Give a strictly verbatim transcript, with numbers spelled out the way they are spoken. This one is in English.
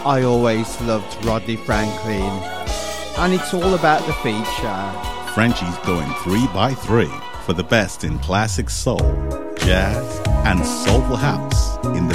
I always loved Rodney Franklin, and it's all about the feature. Frenchie's going three by three for the best in classic soul, jazz, and soulful house in the